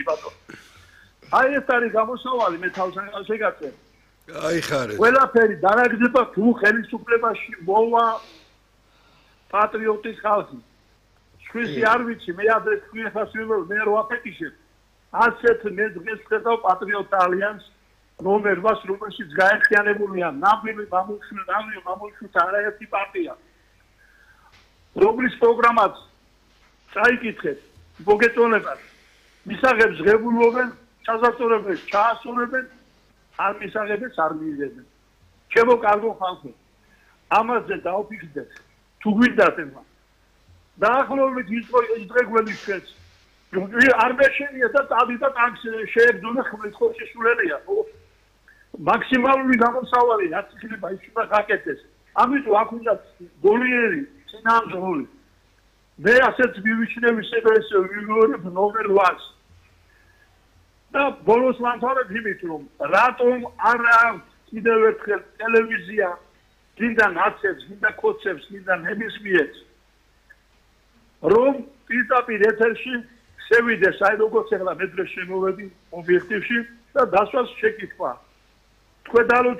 ბატონო. აი ეს არის გამოსავალი მე თავს შეგაწერ. აი ხარეთ. ყველაფერი დანაგდება თუ ხელისუფლებაში მოვა პატრიოტის ხალხი. სხვისი არ ვიცი მე ადრე თქვენ ხასიათობ მე რო აფეთიშებ. ასეთ მე დღეს ხედავ პატრიოტ ალიანსს ნომერ 8 რომელშიც გაერთიანებულია ნამდვილი მამულშვილთა არაერთი პარტია. რომლის პროგრამაც წაიკითხეთ მოგეწონებათ მისაღებს ღებულობენ ჩასასწორებელს ჩაასწორებენ არ მისაღებებს არ მიიღებენ ჩემო კარგო ხალხო ამაზე დაუფიქრდეთ თუ გვინდათ ეხლა დაახლოებით ისდრეგველი ჩვენს არ მეშენია და წავიდა ტანკს შეებრძონა ხმით ხო შესულელია მაქსიმალური გამოსავალი რაც შეიძლება ის უნდა გაკეთდეს ამიტომ აქ უნდა გოლიერი წინამძღოლი მე ასეც მივიჩნევ ეს ვიმეორებ ნომერ 8 და ბოლოს ვამთავრებ იმით რომ რატომ არ აქვს კიდევ ერთხელ ტელევიზია გინდა ნაცებს გინდა კოცებს გინდა ნებისმიერს რომ პირდაპირ ეთერში შევიდეს აი როგორც ახლა მე დღეს შემოვედი ობიექტივში და დასვას შეკითხვა თქვენ